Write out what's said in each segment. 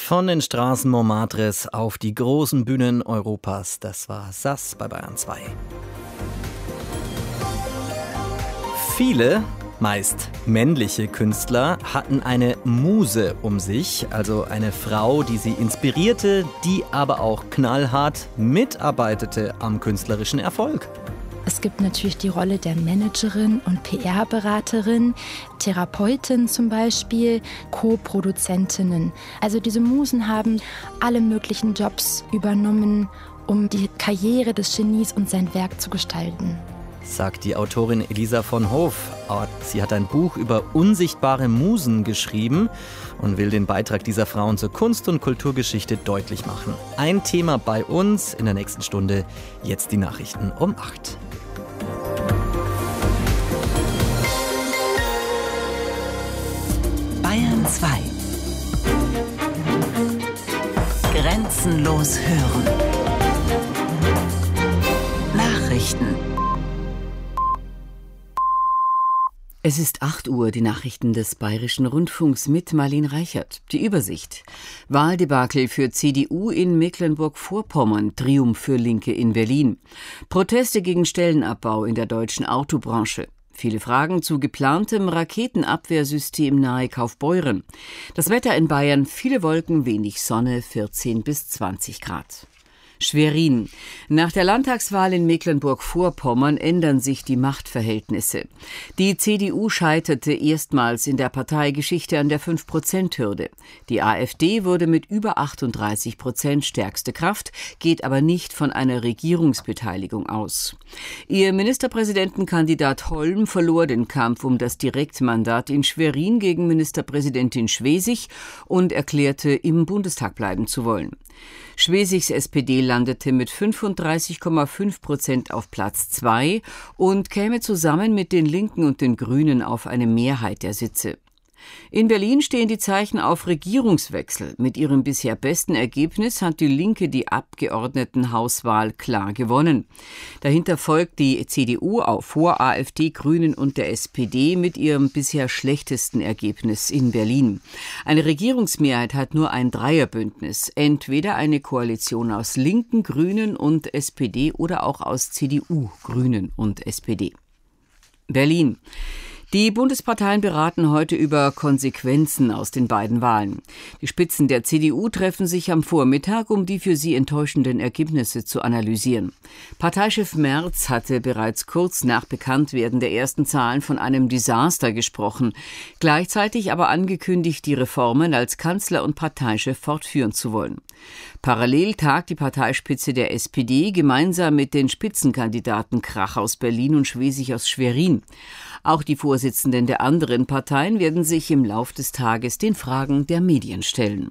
Von den Straßen Montmartres auf die großen Bühnen Europas. Das war Sass bei Bayern 2. Viele, meist männliche Künstler, hatten eine Muse um sich, also eine Frau, die sie inspirierte, die aber auch knallhart mitarbeitete am künstlerischen Erfolg. Es gibt natürlich die Rolle der Managerin und PR-Beraterin, Therapeutin zum Beispiel, Co-Produzentinnen. Also diese Musen haben alle möglichen Jobs übernommen, um die Karriere des Genies und sein Werk zu gestalten. Sagt die Autorin Elisa von Hoof. Sie hat ein Buch über unsichtbare Musen geschrieben und will den Beitrag dieser Frauen zur Kunst- und Kulturgeschichte deutlich machen. Ein Thema bei uns in der nächsten Stunde. Jetzt die Nachrichten um 8. Bayern 2. Grenzenlos hören. Nachrichten. Es ist 8 Uhr, die Nachrichten des Bayerischen Rundfunks mit Marlene Reichert. Die Übersicht. Wahldebakel für CDU in Mecklenburg-Vorpommern, Triumph für Linke in Berlin. Proteste gegen Stellenabbau in der deutschen Autobranche. Viele Fragen zu geplantem Raketenabwehrsystem nahe Kaufbeuren. Das Wetter in Bayern, viele Wolken, wenig Sonne, 14 bis 20 Grad. Schwerin. Nach der Landtagswahl in Mecklenburg-Vorpommern ändern sich die Machtverhältnisse. Die CDU scheiterte erstmals in der Parteigeschichte an der 5%-Hürde. Die AfD wurde mit über 38% stärkste Kraft, geht aber nicht von einer Regierungsbeteiligung aus. Ihr Ministerpräsidentenkandidat Holm verlor den Kampf um das Direktmandat in Schwerin gegen Ministerpräsidentin Schwesig und erklärte, im Bundestag bleiben zu wollen. Schwesigs SPD landete mit 35,5% auf Platz 2 und käme zusammen mit den Linken und den Grünen auf eine Mehrheit der Sitze. In Berlin stehen die Zeichen auf Regierungswechsel. Mit ihrem bisher besten Ergebnis hat die Linke die Abgeordnetenhauswahl klar gewonnen. Dahinter folgt die CDU vor AfD, Grünen und der SPD mit ihrem bisher schlechtesten Ergebnis in Berlin. Eine Regierungsmehrheit hat nur ein Dreierbündnis, entweder eine Koalition aus Linken, Grünen und SPD oder auch aus CDU, Grünen und SPD. Berlin. Die Bundesparteien beraten heute über Konsequenzen aus den beiden Wahlen. Die Spitzen der CDU treffen sich am Vormittag, um die für sie enttäuschenden Ergebnisse zu analysieren. Parteichef Merz hatte bereits kurz nach Bekanntwerden der ersten Zahlen von einem Desaster gesprochen, gleichzeitig aber angekündigt, die Reformen als Kanzler und Parteichef fortführen zu wollen. Parallel tagt die Parteispitze der SPD gemeinsam mit den Spitzenkandidaten Krach aus Berlin und Schwesig aus Schwerin. Auch die Vorsitzenden der anderen Parteien werden sich im Lauf des Tages den Fragen der Medien stellen.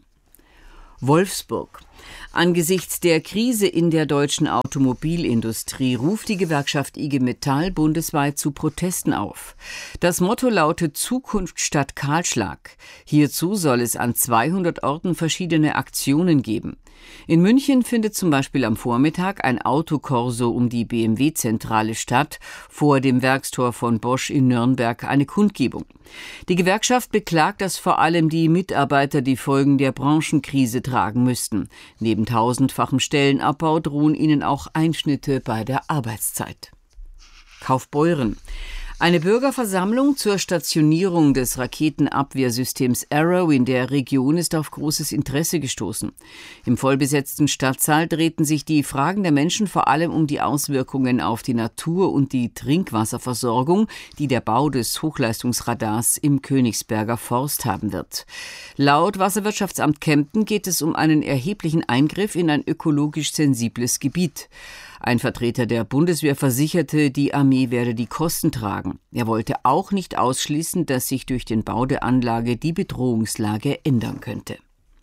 Wolfsburg. Angesichts der Krise in der deutschen Automobilindustrie ruft die Gewerkschaft IG Metall bundesweit zu Protesten auf. Das Motto lautet Zukunft statt Kahlschlag. Hierzu soll es an 200 Orten verschiedene Aktionen geben. In München findet zum Beispiel am Vormittag ein Autokorso um die BMW-Zentrale statt, vor dem Werkstor von Bosch in Nürnberg eine Kundgebung. Die Gewerkschaft beklagt, dass vor allem die Mitarbeiter die Folgen der Branchenkrise tragen müssten. Neben tausendfachem Stellenabbau drohen ihnen auch Einschnitte bei der Arbeitszeit. Kaufbeuren. Eine Bürgerversammlung zur Stationierung des Raketenabwehrsystems Arrow in der Region ist auf großes Interesse gestoßen. Im vollbesetzten Stadtsaal drehten sich die Fragen der Menschen vor allem um die Auswirkungen auf die Natur und die Trinkwasserversorgung, die der Bau des Hochleistungsradars im Königsberger Forst haben wird. Laut Wasserwirtschaftsamt Kempten geht es um einen erheblichen Eingriff in ein ökologisch sensibles Gebiet. Ein Vertreter der Bundeswehr versicherte, die Armee werde die Kosten tragen. Er wollte auch nicht ausschließen, dass sich durch den Bau der Anlage die Bedrohungslage ändern könnte.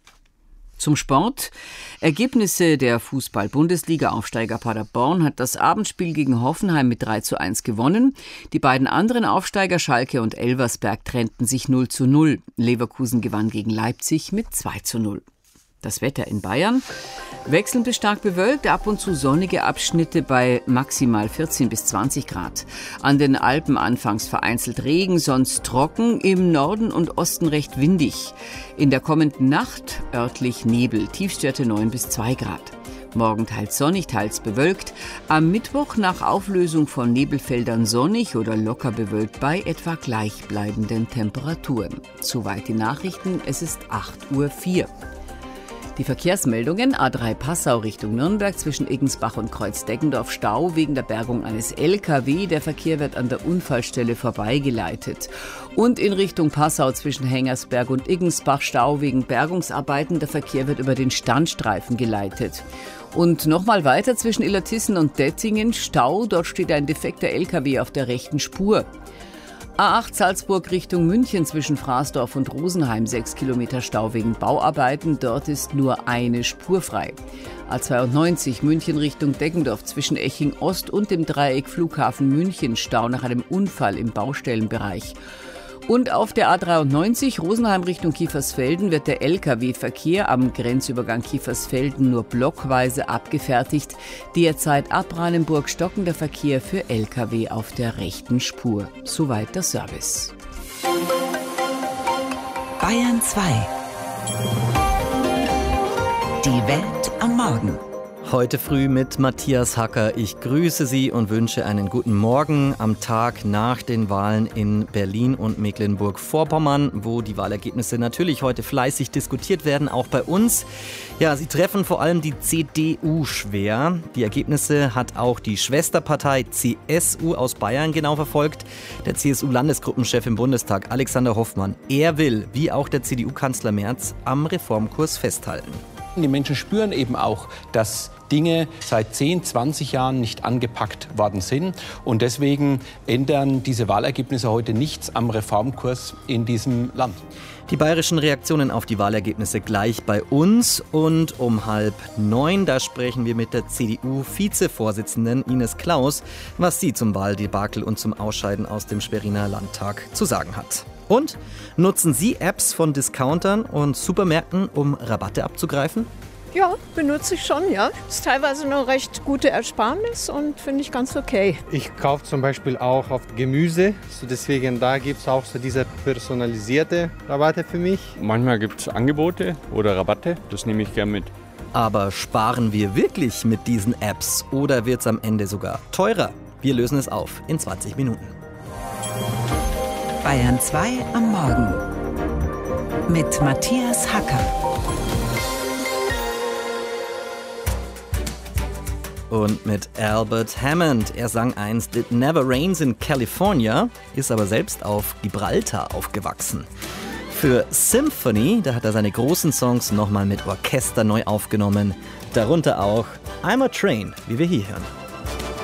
Zum Sport. Ergebnisse der Fußball-Bundesliga-Aufsteiger Paderborn hat das Abendspiel gegen Hoffenheim mit 3:1 gewonnen. Die beiden anderen Aufsteiger Schalke und Elversberg trennten sich 0:0. Leverkusen gewann gegen Leipzig mit 2:0. Das Wetter in Bayern. Wechselnd bis stark bewölkt, ab und zu sonnige Abschnitte bei maximal 14 bis 20 Grad. An den Alpen anfangs vereinzelt Regen, sonst trocken, im Norden und Osten recht windig. In der kommenden Nacht örtlich Nebel, Tiefstwerte 9 bis 2 Grad. Morgen teils sonnig, teils bewölkt. Am Mittwoch nach Auflösung von Nebelfeldern sonnig oder locker bewölkt bei etwa gleichbleibenden Temperaturen. Soweit die Nachrichten, es ist 8:04 Uhr. Die Verkehrsmeldungen: A3 Passau Richtung Nürnberg zwischen Iggensbach und Kreuz-Deggendorf Stau wegen der Bergung eines LKW. Der Verkehr wird an der Unfallstelle vorbeigeleitet. Und in Richtung Passau zwischen Hengersberg und Iggensbach Stau wegen Bergungsarbeiten. Der Verkehr wird über den Standstreifen geleitet. Und nochmal weiter zwischen Illertissen und Dettingen Stau. Dort steht ein defekter LKW auf der rechten Spur. A8 Salzburg Richtung München zwischen Fraßdorf und Rosenheim 6 Kilometer Stau wegen Bauarbeiten. Dort ist nur eine Spur frei. A92 München Richtung Deggendorf zwischen Eching Ost und dem Dreieck Flughafen München Stau nach einem Unfall im Baustellenbereich. Und auf der A93 Rosenheim Richtung Kiefersfelden wird der Lkw-Verkehr am Grenzübergang Kiefersfelden nur blockweise abgefertigt. Derzeit ab Ranenburg stockender Verkehr für Lkw auf der rechten Spur. Soweit der Service. Bayern 2. Die Welt am Morgen. Heute früh mit Matthias Hacker. Ich grüße Sie und wünsche einen guten Morgen am Tag nach den Wahlen in Berlin und Mecklenburg-Vorpommern, wo die Wahlergebnisse natürlich heute fleißig diskutiert werden, auch bei uns. Ja, sie treffen vor allem die CDU schwer. Die Ergebnisse hat auch die Schwesterpartei CSU aus Bayern genau verfolgt. Der CSU-Landesgruppenchef im Bundestag, Alexander Hoffmann, er will, wie auch der CDU-Kanzler Merz, am Reformkurs festhalten. Die Menschen spüren eben auch, dass Dinge seit 10, 20 Jahren nicht angepackt worden sind. Und deswegen ändern diese Wahlergebnisse heute nichts am Reformkurs in diesem Land. Die bayerischen Reaktionen auf die Wahlergebnisse gleich bei uns. Und um 8:30, da sprechen wir mit der CDU-Vizevorsitzenden Ines Claus, was sie zum Wahldebakel und zum Ausscheiden aus dem Schweriner Landtag zu sagen hat. Und nutzen Sie Apps von Discountern und Supermärkten, um Rabatte abzugreifen? Ja, benutze ich schon, ja. Ist teilweise eine recht gute Ersparnis und finde ich ganz okay. Ich kaufe zum Beispiel auch oft Gemüse, so deswegen da gibt es auch so diese personalisierte Rabatte für mich. Manchmal gibt es Angebote oder Rabatte, das nehme ich gern mit. Aber sparen wir wirklich mit diesen Apps oder wird es am Ende sogar teurer? Wir lösen es auf in 20 Minuten. Bayern 2 am Morgen mit Matthias Hacker. Und mit Albert Hammond. Er sang einst It Never Rains in California, ist aber selbst auf Gibraltar aufgewachsen. Für Symphony, da hat er seine großen Songs nochmal mit Orchester neu aufgenommen. Darunter auch I'm a Train, wie wir hier hören.